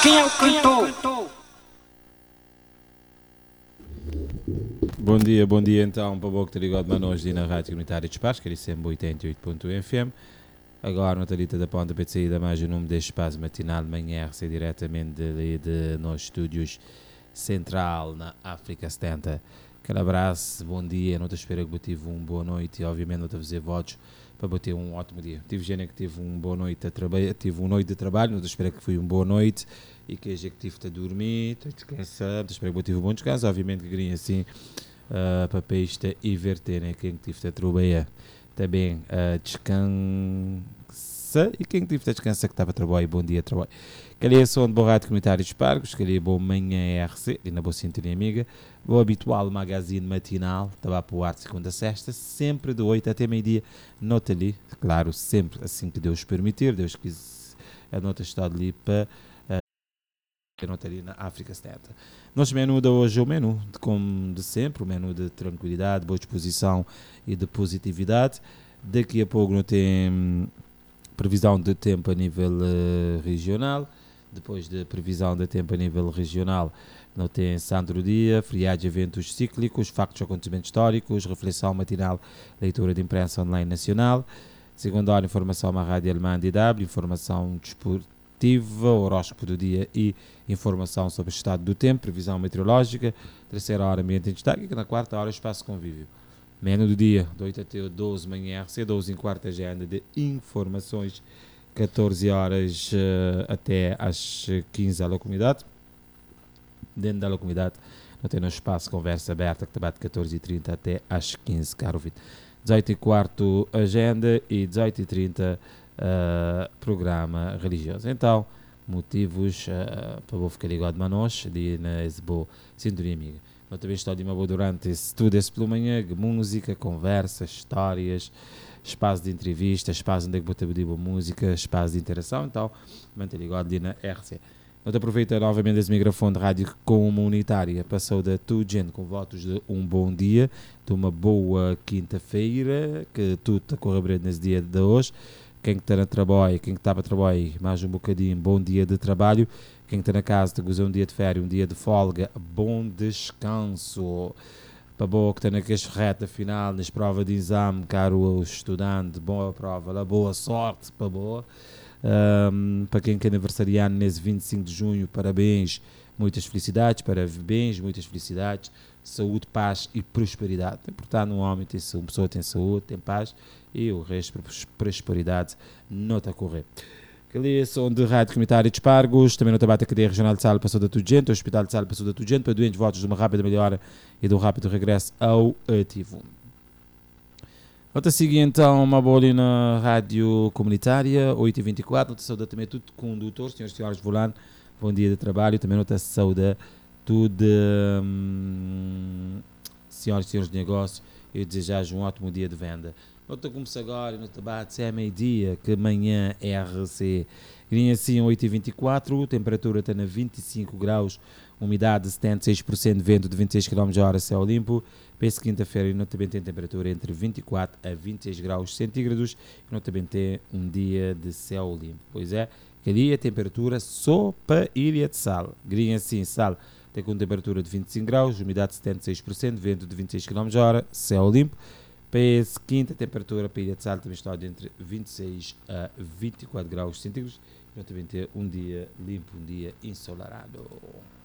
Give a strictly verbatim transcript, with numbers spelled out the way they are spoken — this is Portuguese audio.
Quem é o cantor? Bom dia, bom dia então para o Boca ligado de Manos na Rádio Comunitária de Espaço, que é sempre oitenta e oito ponto um F M. Agora, na talita da ponta para saída mais o nome deste espaço matinal de manhã, R C diretamente de, de nos estúdios Central, na África setenta. Aquele abraço, bom dia, não te espero que tive uma boa noite e obviamente não te fazer votos para bater um ótimo dia. Tive gente que tive uma boa noite a trabalhar, tive uma noite de trabalho, não te espero que foi uma boa noite e que a gente tive a dormir, a descansar, te espero que tive um bom descanso, obviamente que queria assim uh, para pista e verter, né, quem tive a trabalhar. Também uh, descansa e quem tive a descansar que estava a trabalhar, bom dia trabalho. Que ali é som de Borrado Comunitário de Espargos, que ali é boa manhã R C, e na boa sintonia amiga, o habitual magazine matinal, estava para o ar segunda a sexta, sempre de oito até meio-dia, nota ali, claro, sempre assim que Deus permitir, Deus quis, a nota está ali para a nota ali na África setenta. Nosso menu de hoje é o menu, de, como de sempre, o menu de tranquilidade, boa disposição e de positividade. Daqui a pouco não tem previsão de tempo a nível uh, regional. Depois de previsão de tempo a nível regional, não tem Sandro Dia, feriados, eventos cíclicos, factos e acontecimentos históricos, reflexão matinal, leitura de imprensa online nacional. Segunda hora, informação à rádio alemã D W, informação desportiva, horóscopo do dia e informação sobre o estado do tempo, previsão meteorológica. Terceira hora, ambiente em destaque. E na quarta hora, espaço convívio. Menu do dia, de oito até doze, manhã R C, doze e quarta, agenda de informações, catorze horas uh, até às quinze à comunidade. Dentro da comunidade, não tem no espaço conversa aberta, que debate catorze e trinta até às quinze, caro ouvinte. dezoito e quarto, agenda e dezoito e trinta, uh, programa religioso. Então, motivos uh, para vou ficar ligado de Manos, de na boa sintonia amiga. Eu também estou de uma boa durante esse, tudo esse pelo manhã, música, conversa, histórias, espaço de entrevista, espaço onde é que vou ter boa música, espaço de interação, então manter ligado ali na R C. Eu te aproveito novamente esse microfone de rádio comunitária, passou da tua gente com votos de um bom dia, de uma boa quinta-feira, que tudo está a correr bem nesse dia de hoje. Quem está na trabalho, quem está para trabalho, mais um bocadinho, bom dia de trabalho. Quem está na casa, te goza um dia de férias, um dia de folga, bom descanso. Para boa que está na queixa reta final, nas provas de exame, caro estudante, boa prova, boa sorte, para boa. Um, para quem é aniversariano nesse vinte e cinco de junho, parabéns, muitas felicidades, parabéns, muitas felicidades, saúde, paz e prosperidade. Portanto, um homem tem saúde, uma pessoa tem saúde, tem paz e o resto, prosperidade, não está a correr. Aquele som de rádio comunitária de Espargos, também no Tabata Cadeia Regional de Sala passou da Tugente, o Hospital de Sala passou da Tugente, para doentes votos de uma rápida melhora e de um rápido regresso ao ativo. Vou seguir então uma boa ali na rádio comunitária, oito e vinte e quatro, nota saúde também tudo condutor, senhores e senhoras de volante, bom dia de trabalho, também nota saúde tudo, hum, senhoras e senhores de negócio, eu desejo um ótimo dia de venda. Nota começa agora no debate, se é meio-dia, que amanhã é R C. Grinha assim, oito e vinte e quatro, temperatura está na vinte e cinco graus, umidade de setenta e seis por cento, vento de vinte e seis quilómetros por hora, céu limpo. Para quinta-feira, e não também tem temperatura entre vinte e quatro a vinte e seis graus centígrados, e não também tem um dia de céu limpo. Pois é, que ali a temperatura só para Ilha de Sal. Grinha assim, Sal tem com temperatura de vinte e cinco graus, umidade de setenta e seis por cento, vento de vinte e seis quilómetros por hora, céu limpo. Para esse quinta, temperatura para Ilha de Sal também está entre vinte e seis a vinte e quatro graus centígrados. E não também ter um dia limpo, um dia ensolarado.